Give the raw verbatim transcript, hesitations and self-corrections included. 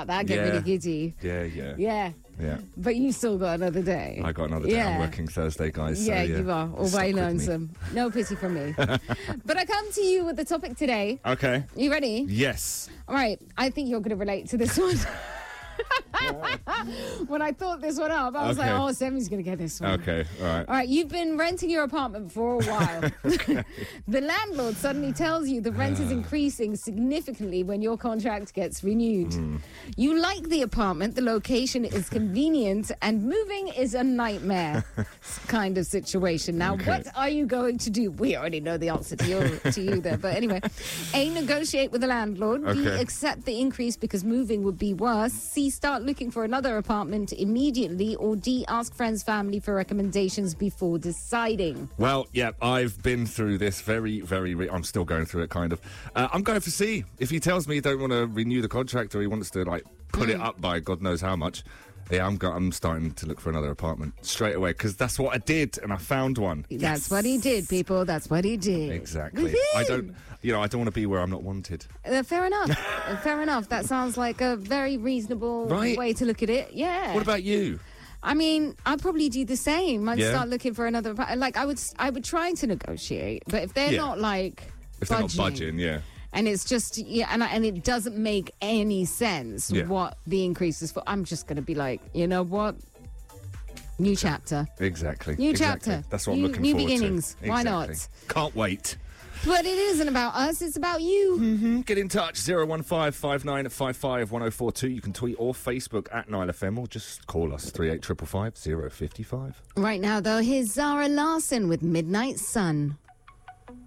that, get Yeah. really giddy. Yeah, yeah. Yeah. Yeah. But you still got another day. I got another day. Yeah. I'm working Thursday, guys. So, yeah, yeah, you are. All Stuck very with me. lonesome. No pity from me. But I come to you with the topic today. Okay. You ready? Yes. All right. I think you're going to relate to this one. When I thought this one up, I was Okay. like, oh, Semi's going to get this one. Okay. All right. All right, you've been renting your apartment for a while. The landlord suddenly tells you the rent is increasing significantly when your contract gets renewed. Mm. You like the apartment, the location is convenient, and moving is a nightmare kind of situation. Now, Okay. what are you going to do? We already know the answer to, your, to you there, but anyway. A, negotiate with the landlord. B, Okay. accept the increase because moving would be worse. C, start looking for another apartment immediately. Or D, ask friends, family for recommendations before deciding. Well, yeah, I've been through this very, very. Re- I'm still going through it, kind of. Uh, I'm going for C. If he tells me he don't want to renew the contract or he wants to like put Mm. it up by God knows how much, yeah, I'm go- I'm starting to look for another apartment straight away because that's what I did and I found one. That's Yes. what he did, people. That's what he did. Exactly. Woohoo! I don't, you know, I don't want to be where I'm not wanted. Uh, fair enough. Uh, fair enough. That sounds like a very reasonable Right. way to look at it. Yeah. What about you? I mean, I'd probably do the same. I'd Yeah. start looking for another. Like, I would, I would try to negotiate, but if they're Yeah. not like If they're not budging, yeah. and it's just yeah, and I, and it doesn't make any sense Yeah. what the increase is for. I'm just going to be like, you know what? New chapter. Exactly. New exactly. chapter. That's what I'm New- looking new forward beginnings. to. Why Exactly. not? Can't wait. But it isn't about us. It's about you. Mm-hmm. Get in touch, zero one five five nine five five one zero four two. You can tweet or Facebook at Nile F M or just call us, three eight five five five zero five five. Right now, though, here's Zara Larson with Midnight Sun.